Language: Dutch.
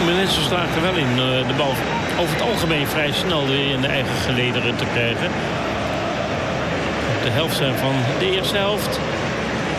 Fluminense slaagt er wel in de bal over het algemeen vrij snel weer in de eigen gelederen te krijgen. Op de helft zijn van de eerste helft.